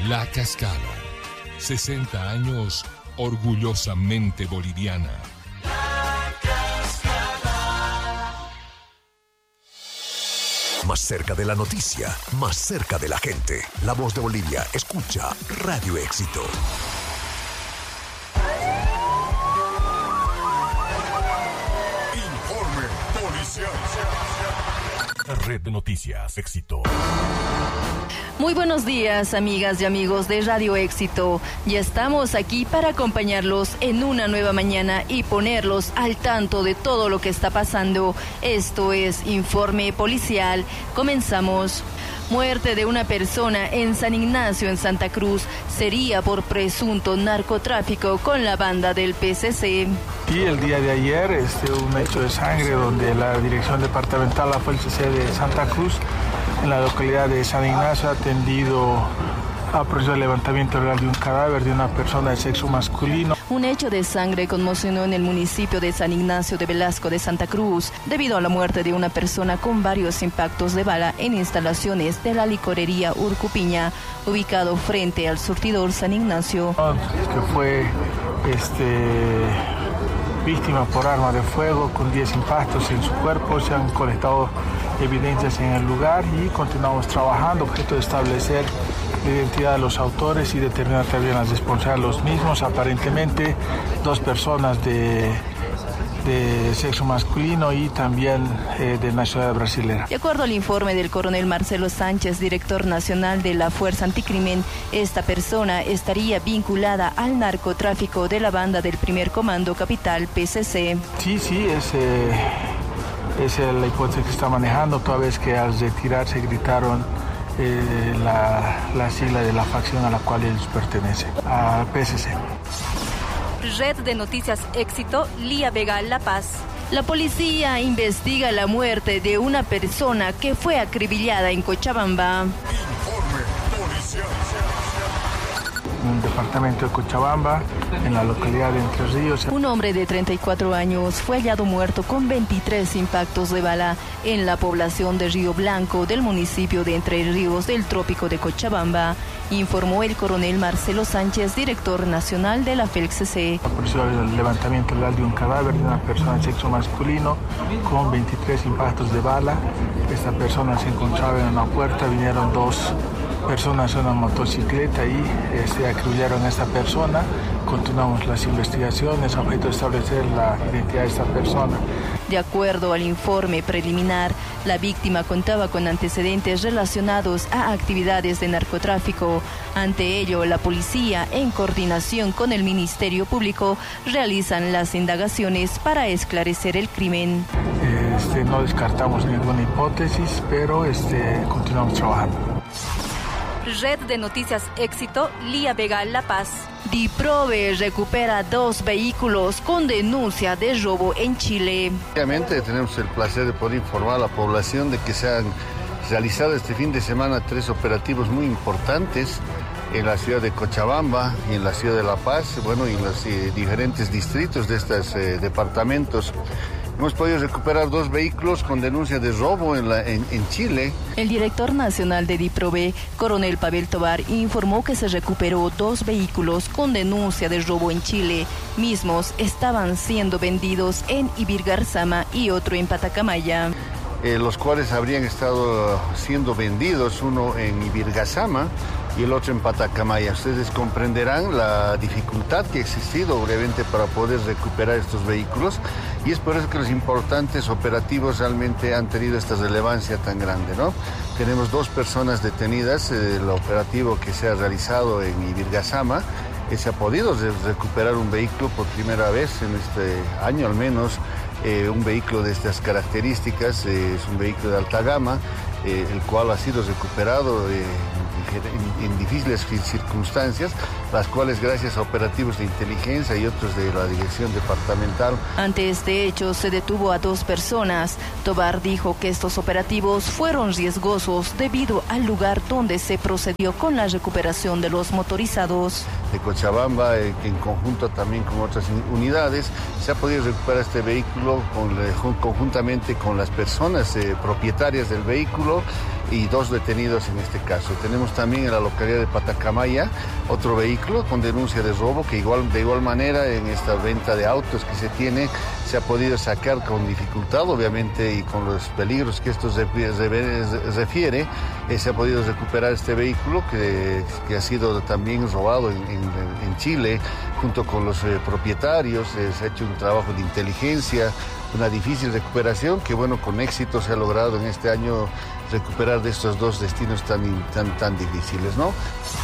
La Cascada. 60 años orgullosamente boliviana. Más cerca de la noticia, más cerca de la gente. La Voz de Bolivia, escucha Radio Éxito. Informe policial. Red de Noticias Éxito. Muy buenos días, amigas y amigos de Radio Éxito. Ya estamos aquí para acompañarlos en una nueva mañana y ponerlos al tanto de todo lo que está pasando. Esto es Informe Policial. Comenzamos. Muerte de una persona en San Ignacio, en Santa Cruz, sería por presunto narcotráfico con la banda del PCC. Y el día de ayer, un hecho de sangre donde la Dirección Departamental de la PCC de Santa Cruz, en la localidad de San Ignacio, ha atendido a proceso de levantamiento legal de un cadáver de una persona de sexo masculino. Un hecho de sangre conmocionó en el municipio de San Ignacio de Velasco de Santa Cruz, debido a la muerte de una persona con varios impactos de bala en instalaciones de la licorería Urcupiña, ubicado frente al surtidor San Ignacio. Que fue víctima por arma de fuego con 10 impactos en su cuerpo. Se han colectado evidencias en el lugar y continuamos trabajando, objeto de establecer la identidad de los autores y determinar también las responsables de los mismos. Aparentemente 2 personas de sexo masculino y también de nacionalidad brasilera. De acuerdo al informe del coronel Marcelo Sánchez, director nacional de la Fuerza Anticrimen, esta persona estaría vinculada al narcotráfico de la banda del Primer Comando Capital, PCC. Sí, es la hipótesis que está manejando, toda vez que al retirarse gritaron la sigla de la facción a la cual ellos pertenecen, al PCC. Red de Noticias Éxito, Lía Vega, La Paz. La policía investiga la muerte de una persona que fue acribillada en Cochabamba. Informe policial. En el departamento de Cochabamba, en la localidad de Entre Ríos. Un hombre de 34 años fue hallado muerto con 23 impactos de bala en la población de Río Blanco del municipio de Entre Ríos del trópico de Cochabamba, informó el coronel Marcelo Sánchez, director nacional de la FELCC. Apareció el levantamiento legal de un cadáver de una persona de sexo masculino con 23 impactos de bala. Esta persona se encontraba en una puerta, vinieron 2 personas en una motocicleta y acribillaron a esta persona. Continuamos las investigaciones, objeto de establecer la identidad de esta persona. De acuerdo al informe preliminar, la víctima contaba con antecedentes relacionados a actividades de narcotráfico. Ante ello, la policía, en coordinación con el Ministerio Público, realizan las indagaciones para esclarecer el crimen. No descartamos ninguna hipótesis, pero continuamos trabajando. Red de Noticias Éxito, Lía Vega, La Paz. DIPROVE recupera 2 vehículos con denuncia de robo en Chile. Obviamente tenemos el placer de poder informar a la población de que se han realizado este fin de semana 3 operativos muy importantes en la ciudad de Cochabamba y en la ciudad de La Paz, y en los diferentes distritos de estos departamentos. Hemos podido recuperar 2 vehículos con denuncia de robo en Chile. El director nacional de DIPROVE, coronel Pavel Tovar, informó que se recuperó 2 vehículos con denuncia de robo en Chile. Mismos estaban siendo vendidos en Ibirgarzama y otro en Patacamaya. Los cuales habrían estado siendo vendidos, uno en Ibirgarzama y el otro en Patacamaya. Ustedes comprenderán la dificultad que ha existido, obviamente, para poder recuperar estos vehículos, y es por eso que los importantes operativos realmente han tenido esta relevancia tan grande, ¿no? Tenemos 2 personas detenidas. El operativo que se ha realizado en Ibirgarzama, se ha podido recuperar un vehículo por primera vez en este año al menos, un vehículo de estas características. Es un vehículo de alta gama, el cual ha sido recuperado en difíciles circunstancias, las cuales gracias a operativos de inteligencia y otros de la dirección departamental. Ante este hecho se detuvo a 2 personas. Tovar dijo que estos operativos fueron riesgosos debido al lugar donde se procedió con la recuperación de los motorizados. De Cochabamba, en conjunto también con otras unidades, se ha podido recuperar este vehículo conjuntamente con las personas propietarias del vehículo. y 2 detenidos en este caso. Tenemos también en la localidad de Patacamaya otro vehículo con denuncia de robo que de igual manera en esta venta de autos que se tiene se ha podido sacar con dificultad, obviamente, y con los peligros que esto refiere, se ha podido recuperar este vehículo que ha sido también robado en Chile junto con los propietarios. Se ha hecho un trabajo de inteligencia, una difícil recuperación que, bueno, con éxito se ha logrado en este año recuperar de estos 2 destinos tan difíciles, ¿no?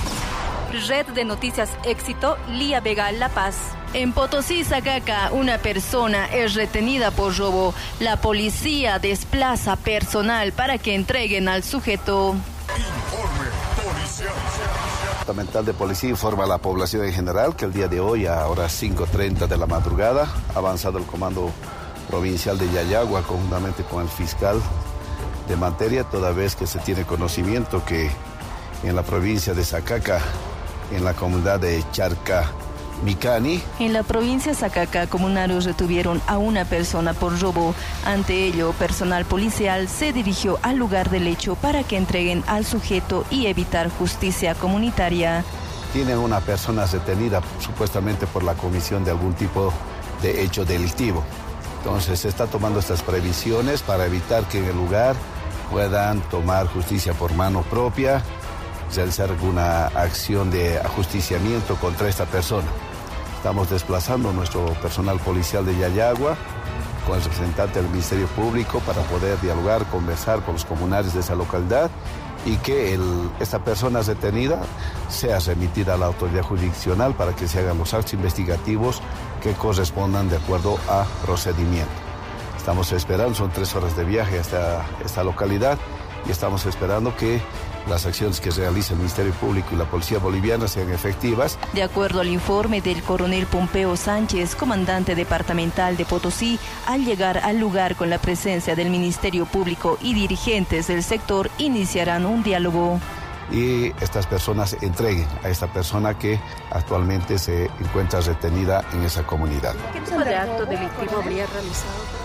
Red de Noticias Éxito, Lía Vega, La Paz. En Potosí, Sacaca, una persona es retenida por robo. La policía desplaza personal para que entreguen al sujeto. Informe policial. El Departamental de Policía informa a la población en general que el día de hoy, a horas 5:30 de la madrugada, ha avanzado el Comando Provincial de Yayagua conjuntamente con el fiscal de materia, toda vez que se tiene conocimiento que en la provincia de Sacaca, en la comunidad de Charcamicani. En la provincia de Sacaca, comunarios retuvieron a una persona por robo. Ante ello, personal policial se dirigió al lugar del hecho para que entreguen al sujeto y evitar justicia comunitaria. Tienen una persona detenida supuestamente por la comisión de algún tipo de hecho delictivo. Entonces se está tomando estas previsiones para evitar que en el lugar puedan tomar justicia por mano propia, realizar alguna acción de ajusticiamiento contra esta persona. Estamos desplazando nuestro personal policial de Yayagua con el representante del Ministerio Público para poder dialogar, conversar con los comunarios de esa localidad y que esta persona detenida sea remitida a la autoridad jurisdiccional para que se hagan los actos investigativos que correspondan de acuerdo a procedimiento. Estamos esperando, son 3 horas de viaje hasta esta localidad y estamos esperando que las acciones que realiza el Ministerio Público y la Policía Boliviana sean efectivas. De acuerdo al informe del coronel Pompeo Sánchez, comandante departamental de Potosí, al llegar al lugar con la presencia del Ministerio Público y dirigentes del sector, iniciarán un diálogo. Y estas personas entreguen a esta persona que actualmente se encuentra retenida en esa comunidad. ¿Qué tipo de acto delictivo habría realizado?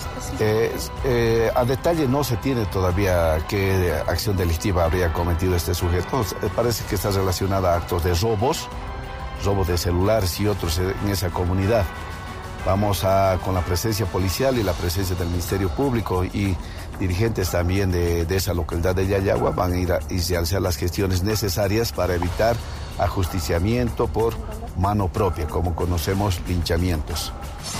A detalle no se tiene todavía qué acción delictiva habría cometido este sujeto. Parece que está relacionada a actos de robo de celulares y otros en esa comunidad. Vamos con la presencia policial y la presencia del Ministerio Público y dirigentes también de esa localidad de Yayagua van a ir a realizar las gestiones necesarias para evitar ajusticiamiento por mano propia, como conocemos, linchamientos.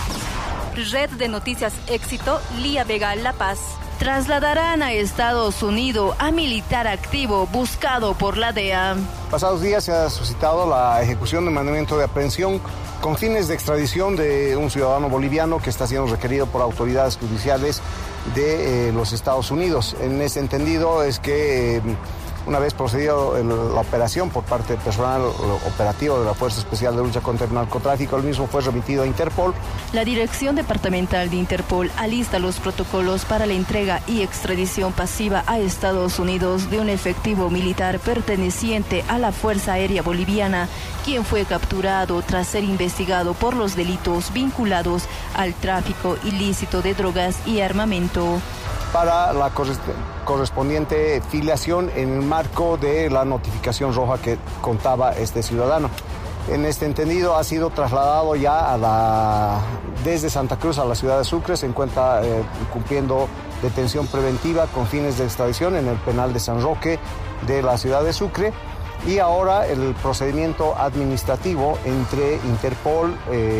Red de Noticias Éxito, Lía Vega, La Paz. Trasladarán a Estados Unidos a militar activo buscado por la DEA. Pasados días se ha suscitado la ejecución de mandamiento de aprehensión con fines de extradición de un ciudadano boliviano que está siendo requerido por autoridades judiciales de los Estados Unidos. En ese entendido es que una vez procedido la operación por parte del personal operativo de la Fuerza Especial de Lucha contra el Narcotráfico, el mismo fue remitido a Interpol. La Dirección Departamental de Interpol alista los protocolos para la entrega y extradición pasiva a Estados Unidos de un efectivo militar perteneciente a la Fuerza Aérea Boliviana, quien fue capturado tras ser investigado por los delitos vinculados al tráfico ilícito de drogas y armamento. Para la correspondiente filiación en el marco de la notificación roja que contaba este ciudadano. En este entendido ha sido trasladado ya desde Santa Cruz a la ciudad de Sucre, se encuentra cumpliendo detención preventiva con fines de extradición en el penal de San Roque de la ciudad de Sucre y ahora el procedimiento administrativo entre Interpol,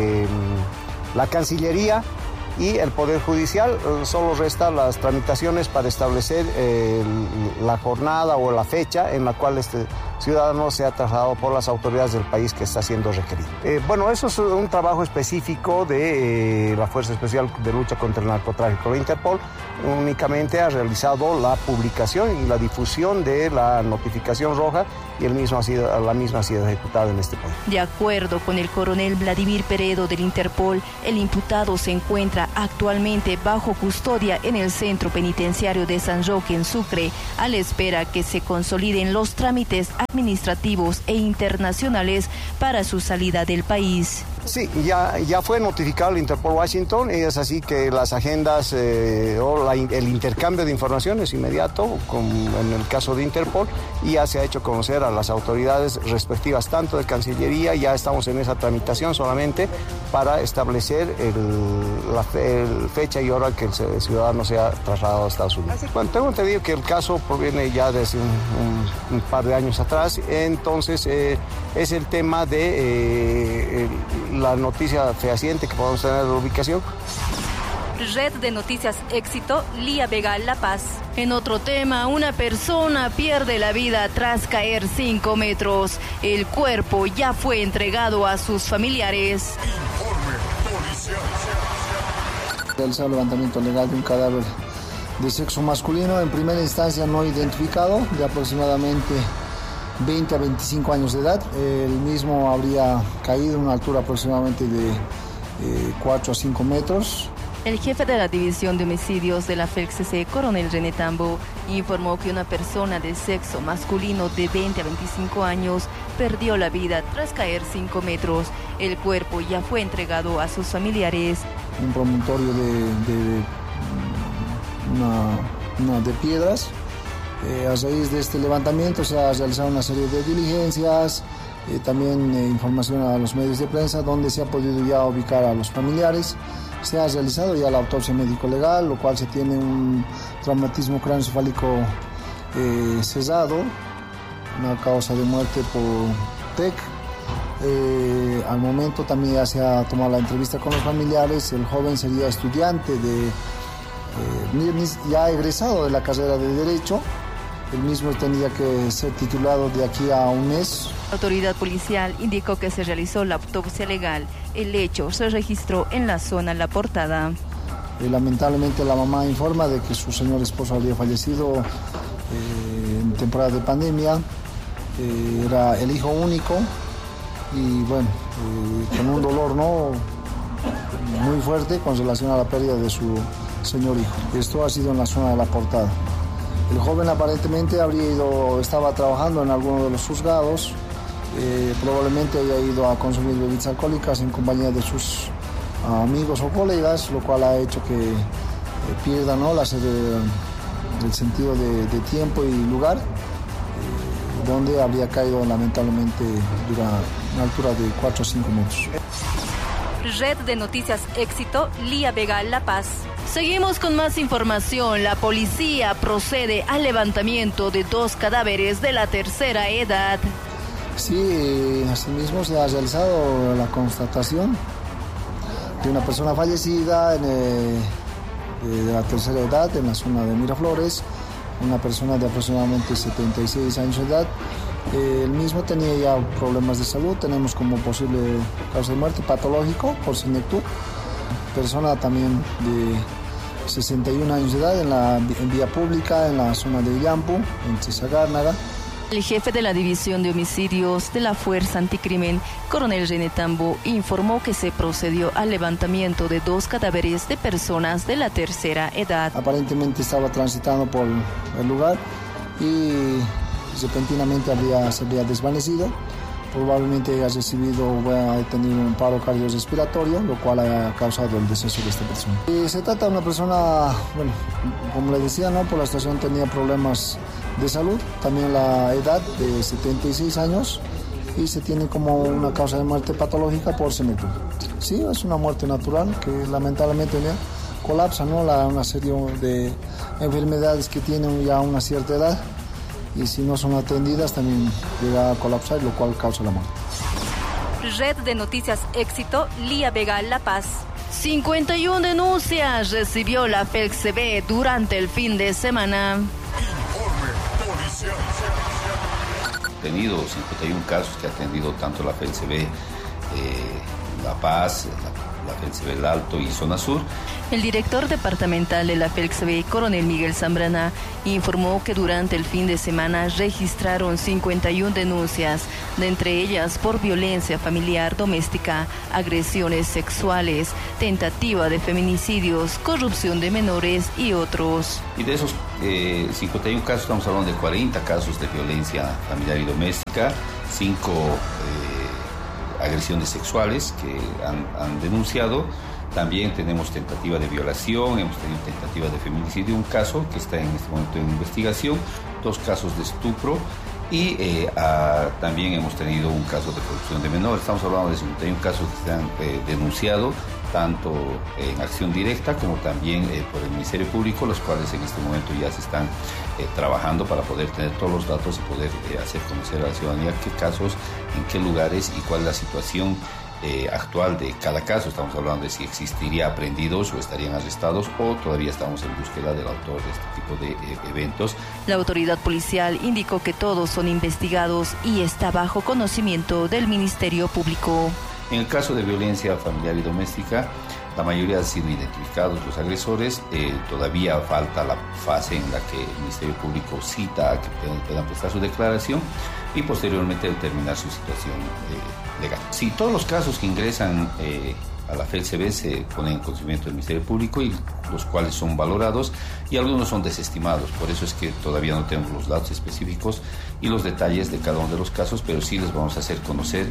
la Cancillería y el Poder Judicial. Solo restan las tramitaciones para establecer la jornada o la fecha en la cual este ciudadano sea trasladado por las autoridades del país que está siendo requerido. Bueno, eso es un trabajo específico de la Fuerza Especial de Lucha contra el Narcotráfico de Interpol. Únicamente ha realizado la publicación y la difusión de la notificación roja y la misma ha sido ejecutada en este país. De acuerdo con el coronel Vladimir Peredo del Interpol, el imputado se encuentra actualmente bajo custodia en el Centro Penitenciario de San Roque en Sucre, a la espera que se consoliden los trámites administrativos e internacionales para su salida del país. Sí, ya fue notificado el Interpol Washington, y es así que las agendas el intercambio de información es inmediato, como en el caso de Interpol, y ya se ha hecho conocer a las autoridades respectivas, tanto de Cancillería. Ya estamos en esa tramitación solamente para establecer la fecha y hora que el ciudadano sea trasladado a Estados Unidos. Bueno, tengo entendido que el caso proviene ya desde un par de años atrás, entonces es el tema de la noticia fehaciente que podemos tener de la ubicación. Red de Noticias Éxito, Lía Vega, La Paz. En otro tema, una persona pierde la vida tras caer 5 metros. El cuerpo ya fue entregado a sus familiares. Informe policial. Realizar el levantamiento legal de un cadáver de sexo masculino, en primera instancia no identificado, de aproximadamente 20 a 25 años de edad. El mismo habría caído a una altura aproximadamente de 4 a 5 metros. El jefe de la División de Homicidios de la FELCC, Coronel René Tambo, informó que una persona de sexo masculino de 20 a 25 años perdió la vida tras caer 5 metros. El cuerpo ya fue entregado a sus familiares. Un promontorio de piedras. A raíz de este levantamiento se ha realizado una serie de diligencias, también información a los medios de prensa, donde se ha podido ya ubicar a los familiares. Se ha realizado ya la autopsia médico-legal, lo cual se tiene un traumatismo craneoencefálico cesado, una causa de muerte por TEC. Al momento también ya se ha tomado la entrevista con los familiares. El joven sería estudiante ya egresado de la carrera de Derecho. El mismo tendría que ser titulado de aquí a un mes. La autoridad policial indicó que se realizó la autopsia legal. El hecho se registró en la zona La Portada. Lamentablemente la mamá informa de que su señor esposo había fallecido en temporada de pandemia. Era el hijo único y bueno, con un dolor muy fuerte con relación a la pérdida de su señor hijo. Esto ha sido en la zona de La Portada. El joven aparentemente estaba trabajando en alguno de los juzgados, probablemente haya ido a consumir bebidas alcohólicas en compañía de sus amigos o colegas, lo cual ha hecho que pierda el sentido de tiempo y lugar, donde habría caído lamentablemente a una altura de 4 o 5 metros. Red de Noticias Éxito, Lía Vega, La Paz. Seguimos con más información. La policía procede al levantamiento de 2 cadáveres de la tercera edad. Sí, asimismo se ha realizado la constatación de una persona fallecida de la tercera edad en la zona de Miraflores, una persona de aproximadamente 76 años de edad. El mismo tenía ya problemas de salud, tenemos como posible causa de muerte patológico por senectud. Persona también de 61 años de edad en vía pública en la zona de Illampu, en Chisagárnaga. El jefe de la División de Homicidios de la Fuerza Anticrimen, Coronel René Tambo, informó que se procedió al levantamiento de 2 cadáveres de personas de la tercera edad. Aparentemente estaba transitando por el lugar y repentinamente se habría desvanecido. Probablemente haya tenido un paro cardiorrespiratorio, lo cual ha causado el deceso de esta persona. Se trata de una persona, bueno, como le decía, por la situación tenía problemas de salud, también la edad de 76 años, y se tiene como una causa de muerte patológica por senectud. Sí, es una muerte natural que lamentablemente colapsa, una serie de enfermedades que tienen ya una cierta edad, y si no son atendidas también llega a colapsar, lo cual causa la muerte. Red de Noticias Éxito, Lía Vega, La Paz. 51 denuncias recibió la FELCC durante el fin de semana. Informe policial. Tenido 51 casos que ha atendido tanto la FELCC, La Paz, la FELCB El Alto y Zona Sur. El director departamental de la FELCB, coronel Miguel Zambrana, informó que durante el fin de semana registraron 51 denuncias, de entre ellas por violencia familiar doméstica, agresiones sexuales, tentativa de feminicidios, corrupción de menores y otros. Y de esos 51 casos estamos hablando de 40 casos de violencia familiar y doméstica, 5 agresiones sexuales que han denunciado. También tenemos tentativa de violación, hemos tenido tentativa de feminicidio, un caso que está en este momento en investigación, 2 casos de estupro y también hemos tenido un caso de corrupción de menores. Estamos hablando de 51 casos que se han denunciado, tanto en acción directa como también por el Ministerio Público, los cuales en este momento ya se están trabajando para poder tener todos los datos y poder hacer conocer a la ciudadanía qué casos, en qué lugares y cuál es la situación actual de cada caso. Estamos hablando de si existiría aprehendidos o estarían arrestados o todavía estamos en búsqueda del autor de este tipo de eventos. La autoridad policial indicó que todos son investigados y está bajo conocimiento del Ministerio Público. En el caso de violencia familiar y doméstica, la mayoría han sido identificados los agresores. Todavía falta la fase en la que el Ministerio Público cita a que puedan prestar su declaración y posteriormente determinar su situación legal. Sí, todos los casos que ingresan a la FELCB se ponen en conocimiento del Ministerio Público y los cuales son valorados y algunos son desestimados. Por eso es que todavía no tenemos los datos específicos y los detalles de cada uno de los casos, pero sí les vamos a hacer conocer.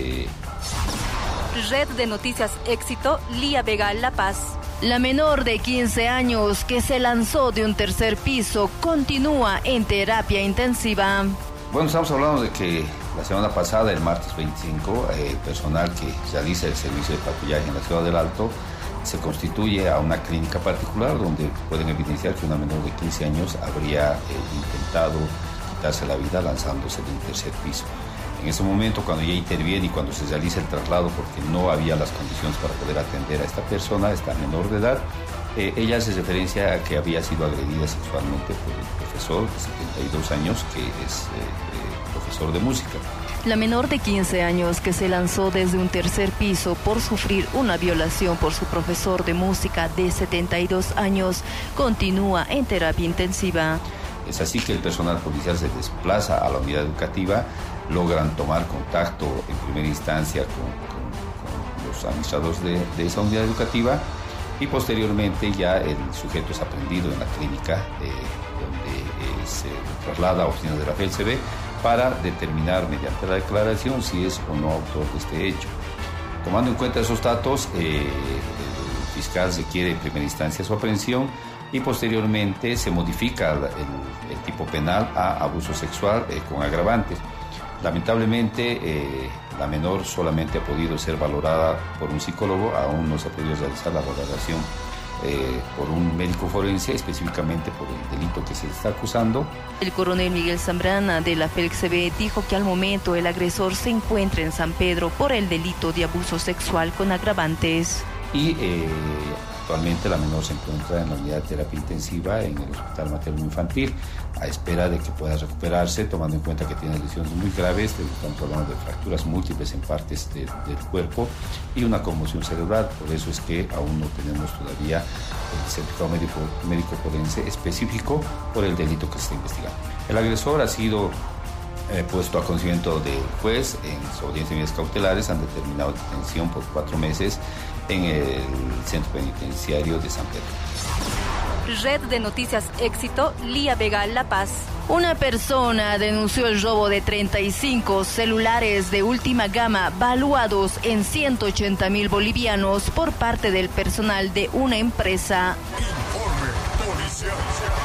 Red de Noticias Éxito, Lía Vega, La Paz. La menor de 15 años que se lanzó de un tercer piso continúa en terapia intensiva. Bueno, estamos hablando de que la semana pasada, el martes 25, el personal que realiza el servicio de patrullaje en la Ciudad del Alto se constituye a una clínica particular donde pueden evidenciar que una menor de 15 años habría intentado quitarse la vida lanzándose de un tercer piso. En ese momento, cuando ya interviene y cuando se realiza el traslado, porque no había las condiciones para poder atender a esta persona, esta menor de edad, ella hace referencia a que había sido agredida sexualmente por el profesor de 72 años, que es profesor de música. La menor de 15 años que se lanzó desde un tercer piso por sufrir una violación por su profesor de música de 72 años continúa en terapia intensiva. Es así que el personal policial se desplaza a la unidad educativa, logran tomar contacto en primera instancia con los administradores de esa unidad educativa y posteriormente ya el sujeto es aprehendido en la clínica donde se traslada a oficinas de la FELCB para determinar mediante la declaración si es o no autor de este hecho. Tomando en cuenta esos datos, el fiscal requiere en primera instancia su aprehensión y posteriormente se modifica el tipo penal a abuso sexual con agravantes. Lamentablemente, la menor solamente ha podido ser valorada por un psicólogo, aún no se ha podido realizar la valoración por un médico forense, específicamente por el delito que se está acusando. El coronel Miguel Zambrana de la FELCB dijo que al momento el agresor se encuentra en San Pedro por el delito de abuso sexual con agravantes. Y actualmente la menor se encuentra en la unidad de terapia intensiva en el Hospital Materno Infantil, a espera de que pueda recuperarse, tomando en cuenta que tiene lesiones muy graves. Estamos hablando de fracturas múltiples en partes del cuerpo y una conmoción cerebral. Por eso es que aún no tenemos todavía el certificado médico forense específico por el delito que se está investigando. El agresor ha sido puesto a conocimiento del juez en su audiencia de medidas cautelares. Han determinado detención por 4 meses en el centro penitenciario de San Pedro. Red de Noticias Éxito, Lía Vega, La Paz. Una persona denunció el robo de 35 celulares de última gama valuados en 180,000 bolivianos por parte del personal de una empresa. Informe policial.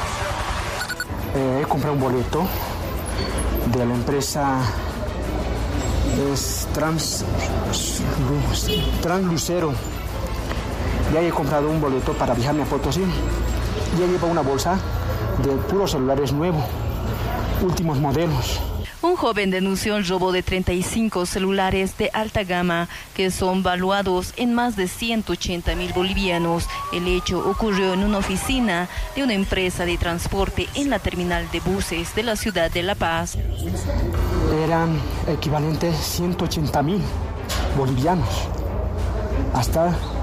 He comprado un boleto de la empresa Translucero. Ya he comprado un boleto para viajarme a Potosí. Ya llevo una bolsa de puros celulares nuevos, últimos modelos. Un joven denunció el robo de 35 celulares de alta gama que son valuados en más de 180,000 bolivianos. El hecho ocurrió en una oficina de una empresa de transporte en la terminal de buses de la ciudad de La Paz. Eran equivalentes 180,000 bolivianos. Hasta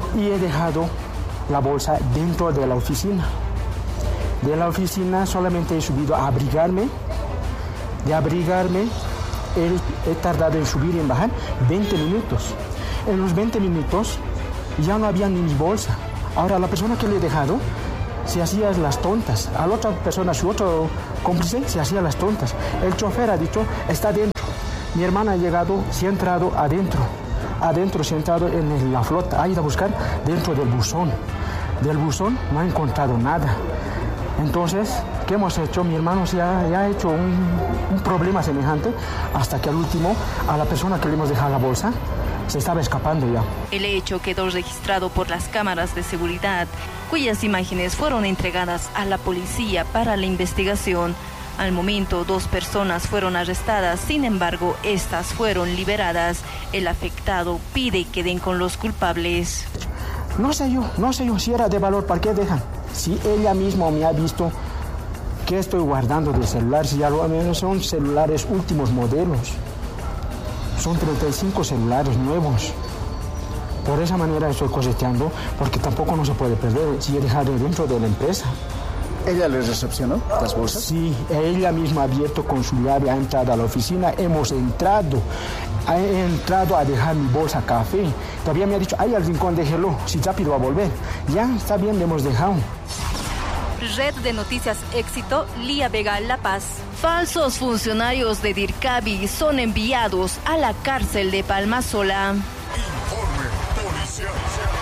y he dejado la bolsa dentro de la oficina. De la oficina solamente he subido a abrigarme. De abrigarme he tardado en subir y en bajar 20 minutos. En los 20 minutos ya no había ni mi bolsa. Ahora la persona que le he dejado se hacía las tontas. A la otra persona, su otro cómplice, se hacía las tontas. El chofer ha dicho, está dentro. Mi hermana ha llegado, se ha entrado adentro. Adentro se ha entrado en la flota. Ha ido a buscar dentro del buzón. Del buzón no ha encontrado nada. Entonces, ¿qué hemos hecho? Mi hermano ya ha hecho un problema semejante hasta que al último, a la persona que le hemos dejado la bolsa, se estaba escapando ya. El hecho quedó registrado por las cámaras de seguridad, cuyas imágenes fueron entregadas a la policía para la investigación. Al momento, 2 personas fueron arrestadas, sin embargo, estas fueron liberadas. El afectado pide que den con los culpables. No sé yo si era de valor, ¿para qué dejan? Si ella misma me ha visto que estoy guardando de celular, si ya lo menos son celulares últimos modelos. Son 35 celulares nuevos. Por esa manera estoy coseteando, porque tampoco no se puede perder si he dejado dentro de la empresa. ¿Ella les recepcionó las bolsas? Sí, ella misma ha abierto con su llave, ha entrado a la oficina, hemos entrado. He entrado a dejar mi bolsa café. Todavía me ha dicho, ay, al rincón déjelo, si rápido va a volver. Ya, está bien, le hemos dejado. Red de Noticias Éxito, Lía Vega, La Paz. Falsos funcionarios de DIRCABI son enviados a la cárcel de Palmasola. Informe policial.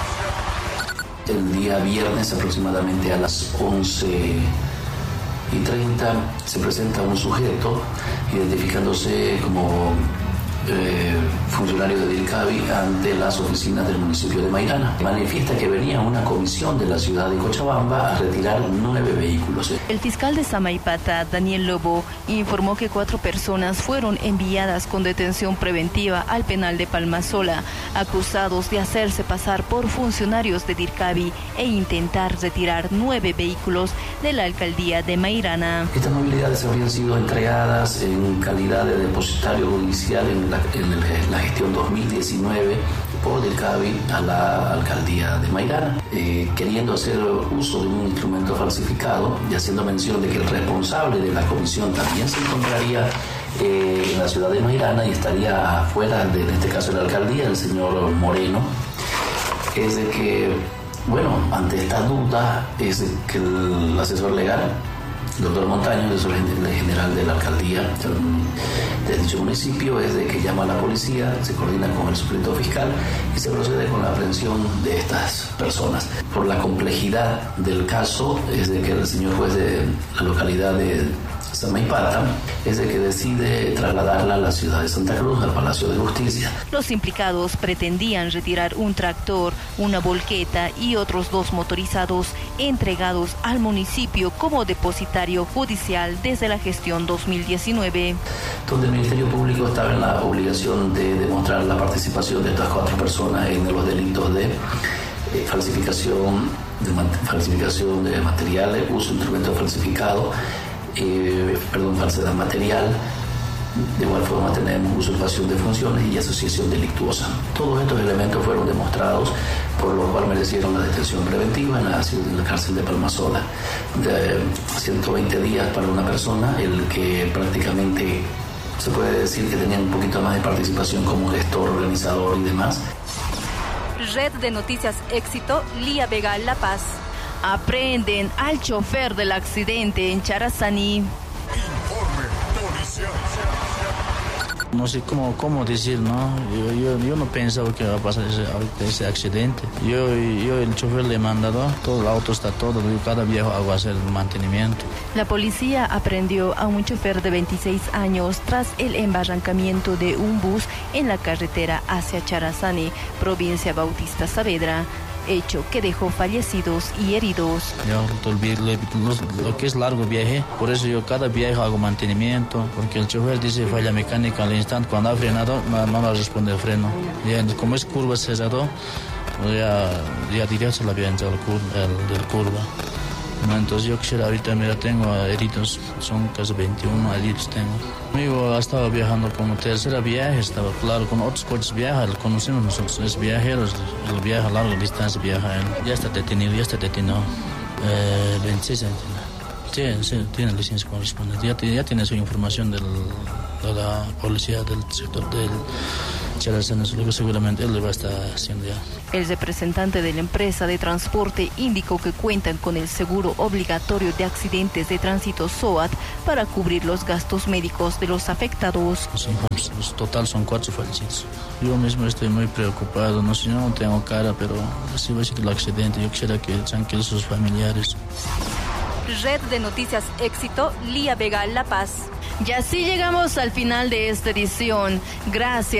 El día viernes, aproximadamente a las 11:30, se presenta un sujeto identificándose como funcionario de DIRCABI ante las oficinas del municipio de Mairana. Manifiesta que venía una comisión de la ciudad de Cochabamba a retirar 9 vehículos. El fiscal de Samaipata, Daniel Lobo, informó que 4 personas fueron enviadas con detención preventiva al penal de Palmasola, acusados de hacerse pasar por funcionarios de DIRCABI e intentar retirar 9 vehículos de la alcaldía de Mairana. Estas movilidades habrían sido entregadas en calidad de depositario judicial en la gestión 2019 por DIRCABI a la alcaldía de Mairana, queriendo hacer uso de un instrumento falsificado y haciendo mención de que el responsable de la comisión también se encontraría en la ciudad de Mairana y estaría afuera de, en este caso, de la alcaldía, el señor Moreno. Es de que, bueno, ante esta duda, es de que el asesor legal, doctor Montaño, asesor general de la alcaldía de dicho municipio, es de que llama a la policía, se coordina con el suplente fiscal y se procede con la aprehensión de estas personas. Por la complejidad del caso, es de que el señor juez de la localidad de Samaipata es de que decide trasladarla a la ciudad de Santa Cruz, al Palacio de Justicia. Los implicados pretendían retirar un tractor, una volqueta y otros 2 motorizados entregados al municipio como depositario judicial desde la gestión 2019. Donde el Ministerio Público estaba en la obligación de demostrar la participación de estas 4 personas en los delitos de falsificación de materiales, uso de instrumentos falsificados, falsedad material. De igual forma tenemos usurpación de funciones y asociación delictuosa. Todos estos elementos fueron demostrados, por lo cual merecieron la detención preventiva en la cárcel de Palmasola. De 120 días para una persona, el que prácticamente se puede decir que tenía un poquito más de participación como gestor, organizador y demás. Red de Noticias Éxito, Lía Vega, La Paz. Aprenden al chofer del accidente en Charazani. Informe policial. No sé cómo decir, ¿no? Yo no pensaba que iba a pasar ese accidente. Yo el chofer le he mandado, todo el auto está todo, yo cada viejo hago hacer el mantenimiento. La policía aprendió a un chofer de 26 años tras el embarrancamiento de un bus en la carretera hacia Charazani, provincia Bautista Saavedra, hecho que dejó fallecidos y heridos. Yo lo que es largo viaje, por eso yo cada viaje hago mantenimiento, porque el chofer dice falla mecánica al instante, cuando ha frenado no responde el freno. Y como es curva cerrado, ya directo se la había entrado el curva. Entonces yo quisiera ahorita, mira, tengo heridos, son casi 21 heridos tengo. Amigo estaba viajando como tercera viaje, estaba claro, con otros coches viaja, lo conocemos nosotros, es viajero, él viaja a larga distancia, viaja él. Ya está detenido, 26 años. Sí, tiene licencia correspondiente, ya tiene su información de la policía del sector del Chalazanes, lo que seguramente él le va a estar haciendo ya. El representante de la empresa de transporte indicó que cuentan con el seguro obligatorio de accidentes de tránsito SOAT para cubrir los gastos médicos de los afectados. Los total son 4 fallecidos. Yo mismo estoy muy preocupado, no sé, yo no tengo cara, pero si va a ser el accidente, yo quisiera que tranquilos sus familiares. Red de Noticias Éxito, Lía Vega, La Paz. Y así llegamos al final de esta edición. Gracias.